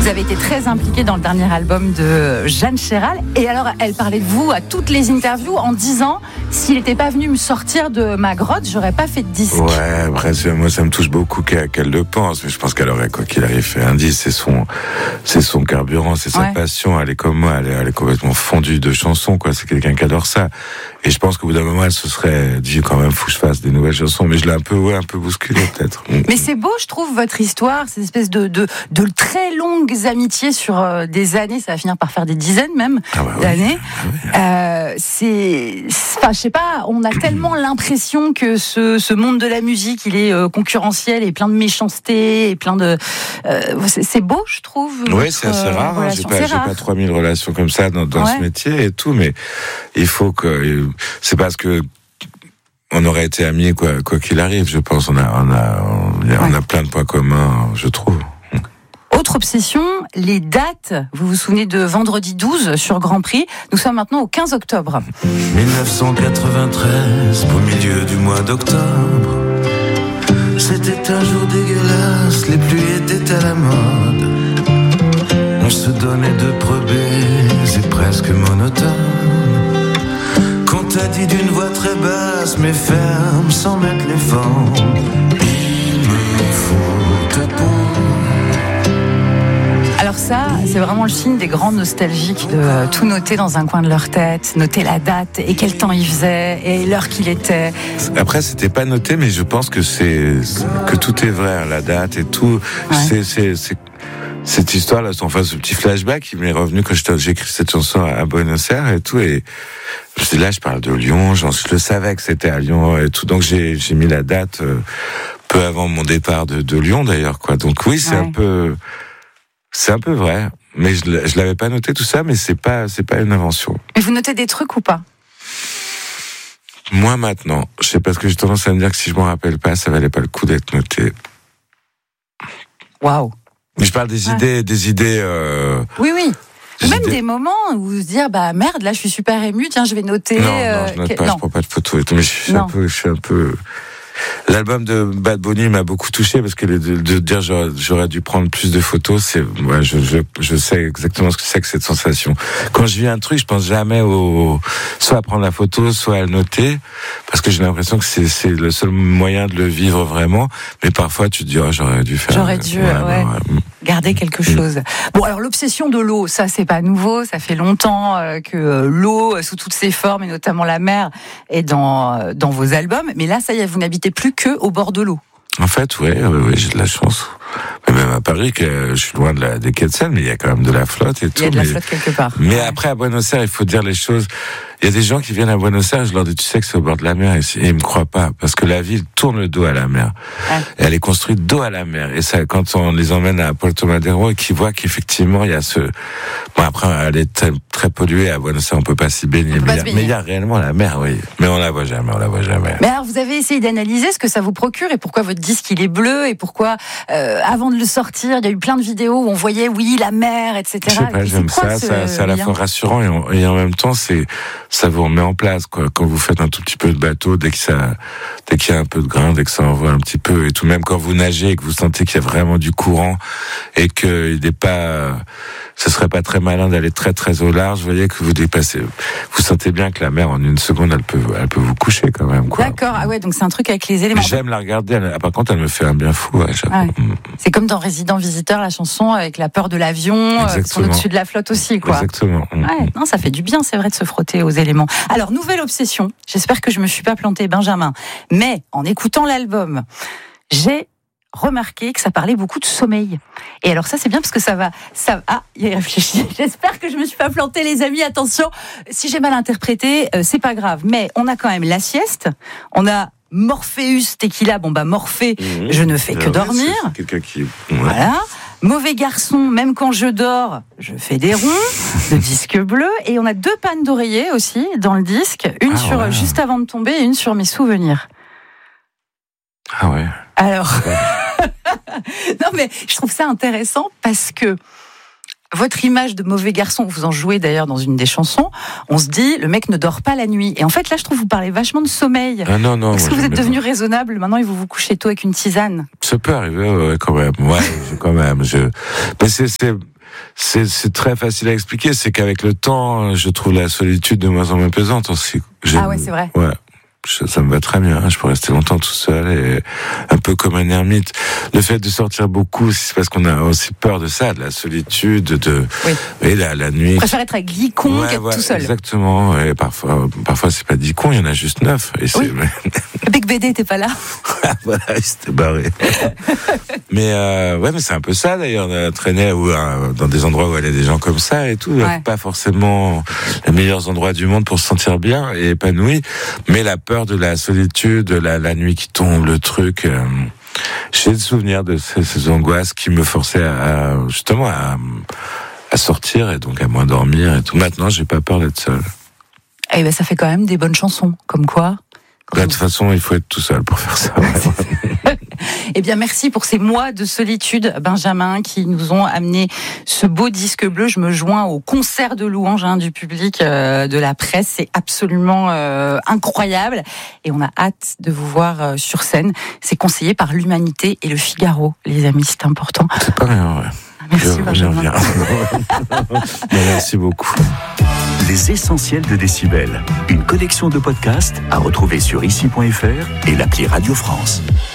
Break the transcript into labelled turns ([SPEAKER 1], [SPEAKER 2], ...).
[SPEAKER 1] Vous avez été très impliqué dans le dernier album de Jeanne Chéral. Et alors, elle parlait de vous à toutes les interviews en disant « S'il n'était pas venu me sortir de ma grotte, j'aurais pas fait de disque. »
[SPEAKER 2] Ouais, après, moi, ça me touche beaucoup qu'elle le pense. Mais je pense qu'elle aurait, quoi qu'il arrive, fait un disque. C'est son carburant, c'est sa passion. Elle est comme moi, elle est complètement fondue de chansons, quoi. C'est quelqu'un qui adore ça. Et je pense qu'au bout d'un moment, elle se serait dit quand même, faut que je fasse des nouvelles chansons. Mais je l'ai un peu bousculé, peut-être.
[SPEAKER 1] Mais c'est beau, je trouve, votre histoire, cette espèce de très longues amitiés sur des années, ça va finir par faire des dizaines même d'années. Enfin, je sais pas, on a tellement l'impression que ce monde de la musique, il est concurrentiel et plein de méchanceté et plein de. C'est beau, je trouve.
[SPEAKER 2] Oui, c'est assez rare. J'ai pas 3000 relations comme ça dans ce métier et tout, mais il faut que. C'est parce que. On aurait été amis quoi qu'il arrive, je pense. On a plein de points communs, je trouve.
[SPEAKER 1] Autre obsession, les dates. Vous vous souvenez de vendredi 12 sur Grand Prix. Nous sommes maintenant au 15 octobre.
[SPEAKER 3] 1993, au milieu du mois d'octobre. C'était un jour dégueulasse, les pluies étaient à la mode. On se donnait de c'est presque monotone. Qu'on t'a dit d'une voix très basse, mais ferme, sans mettre les formes. Il me faut ta peau.
[SPEAKER 1] Alors ça, c'est vraiment le signe des grands nostalgiques de tout noter dans un coin de leur tête, noter la date et quel temps il faisait et l'heure qu'il était.
[SPEAKER 2] Après, c'était pas noté, mais je pense que que tout est vrai, la date et tout. Ouais. C'est cette histoire-là, enfin, ce petit flashback, il m'est revenu quand j'ai écrit cette chanson à Buenos Aires et tout, et là, je parle de Lyon, je le savais que c'était à Lyon et tout, donc j'ai mis la date peu avant mon départ de Lyon d'ailleurs, quoi. Donc oui, c'est un peu vrai, mais je l'avais pas noté tout ça, mais c'est pas une invention.
[SPEAKER 1] Mais vous notez des trucs ou pas?
[SPEAKER 2] Moi maintenant, je sais pas, parce que j'ai tendance à me dire que si je m'en rappelle pas, ça valait pas le coup d'être noté.
[SPEAKER 1] Waouh.
[SPEAKER 2] Mais je parle des idées.
[SPEAKER 1] Oui. Même des moments où vous se dire, bah merde, là je suis super ému, tiens je vais noter.
[SPEAKER 2] Non, je note pas, je prends pas de photos et tout, mais je suis un peu. L'album de Bad Bunny m'a beaucoup touché parce que de dire j'aurais dû prendre plus de photos, je sais exactement ce que c'est que cette sensation. Quand je vis un truc, je pense jamais soit à prendre la photo, soit à le noter, parce que j'ai l'impression que c'est le seul moyen de le vivre vraiment. Mais parfois tu te dis j'aurais dû faire.
[SPEAKER 1] Garder quelque chose. Bon, alors l'obsession de l'eau, ça c'est pas nouveau, ça fait longtemps que l'eau sous toutes ses formes et notamment la mer est dans vos albums. Mais là, ça y est, vous n'habitez plus que au bord de l'eau.
[SPEAKER 2] En fait, oui, j'ai de la chance. Mais même à Paris, je suis loin des quais de Seine, mais il y a quand même de la flotte et tout.
[SPEAKER 1] Il y a de la flotte quelque part.
[SPEAKER 2] Mais après, à Buenos Aires, il faut dire les choses. Il y a des gens qui viennent à Buenos Aires, je leur dis, tu sais que c'est au bord de la mer, et ils me croient pas, parce que la ville tourne le dos à la mer. Et elle est construite dos à la mer. Et ça, quand on les emmène à Puerto Madero, et qu'ils voient qu'effectivement, il y a bon, après, elle est très, très polluée, à Buenos Aires, on peut pas s'y baigner. Mais il y a réellement la mer, oui. Mais on la voit jamais.
[SPEAKER 1] Mais alors, vous avez essayé d'analyser ce que ça vous procure, et pourquoi votre disque, il est bleu, et pourquoi, avant de le sortir, il y a eu plein de vidéos où on voyait, la mer, etc.
[SPEAKER 2] Je sais pas, j'aime ça, c'est à la fois rassurant, et en même temps, ça vous remet en place, quoi. Quand vous faites un tout petit peu de bateau, dès qu'il y a un peu de grain, dès que ça envoie un petit peu, et tout, même quand vous nagez et que vous sentez qu'il y a vraiment du courant, et que ce serait pas très malin d'aller très très au large, vous voyez que vous dépassez, vous sentez bien que la mer, en une seconde, elle peut vous coucher quand même, quoi.
[SPEAKER 1] D'accord, donc c'est un truc avec les éléments.
[SPEAKER 2] Mais j'aime la regarder, par contre, elle me fait un bien fou,
[SPEAKER 1] C'est comme dans Résident Visiteur, la chanson avec la peur de l'avion, qui sont au-dessus de la flotte aussi, quoi.
[SPEAKER 2] Exactement.
[SPEAKER 1] Non, ça fait du bien, c'est vrai, de se frotter aux éléments. Alors, nouvelle obsession. J'espère que je me suis pas plantée, Benjamin. Mais, en écoutant l'album, j'ai remarqué que ça parlait beaucoup de sommeil. Et alors ça, c'est bien parce que il réfléchit. J'espère que je me suis pas plantée, les amis. Attention, si j'ai mal interprété, c'est pas grave. Mais on a quand même la sieste, on a Morpheus, Tequila, Morphée, je ne fais que dormir.
[SPEAKER 2] C'est quelqu'un qui...
[SPEAKER 1] Voilà. Mauvais garçon, même quand je dors, je fais des ronds, de disque bleu. Et on a 2 pannes d'oreiller aussi dans le disque. Une juste avant de tomber et une sur mes souvenirs.
[SPEAKER 2] Ah ouais.
[SPEAKER 1] Alors, non mais je trouve ça intéressant parce que votre image de mauvais garçon, vous en jouez d'ailleurs dans une des chansons, on se dit, le mec ne dort pas la nuit. Et en fait, là, je trouve que vous parlez vachement de sommeil.
[SPEAKER 2] Ah non.
[SPEAKER 1] Est-ce que vous êtes devenu raisonnable maintenant et vous couchez tôt avec une tisane?
[SPEAKER 2] Ça peut arriver, quand même. Ouais, quand même. Mais c'est très facile à expliquer. C'est qu'avec le temps, je trouve la solitude de moins en moins pesante aussi.
[SPEAKER 1] Ah ouais, c'est vrai.
[SPEAKER 2] Ouais. Ça me va très bien, je peux rester longtemps tout seul et un peu comme un ermite. Le fait de sortir beaucoup, c'est parce qu'on a aussi peur de ça, de la solitude, et la nuit.
[SPEAKER 1] Je préfère être avec 10 cons qu'être tout seul.
[SPEAKER 2] Exactement, et parfois c'est pas 10 cons, il y en a juste 9. Et
[SPEAKER 1] oui. Big BD, t'es pas là.
[SPEAKER 2] Voilà, il s'était barré. mais c'est un peu ça d'ailleurs, traîner dans des endroits où il y a des gens comme ça et tout. Ouais. Pas forcément les meilleurs endroits du monde pour se sentir bien et épanoui, mais la peur de la solitude, la nuit qui tombe, le truc. J'ai le souvenir de ces angoisses qui me forçaient à sortir et donc à moins dormir et tout. Maintenant, j'ai pas peur d'être seul.
[SPEAKER 1] Eh ben, ça fait quand même des bonnes chansons, comme quoi.
[SPEAKER 2] De toute façon, il faut être tout seul pour faire ça.
[SPEAKER 1] Eh bien, merci pour ces mois de solitude, Benjamin, qui nous ont amené ce beau disque bleu. Je me joins au concert de louanges du public, de la presse. C'est absolument incroyable. Et on a hâte de vous voir sur scène. C'est conseillé par l'Humanité et le Figaro, les amis, c'est important.
[SPEAKER 2] C'est pas rien, ouais.
[SPEAKER 1] Merci, Benjamin.
[SPEAKER 2] Merci beaucoup.
[SPEAKER 4] Les essentiels de Décibel, une collection de podcasts à retrouver sur ici.fr et l'appli Radio France.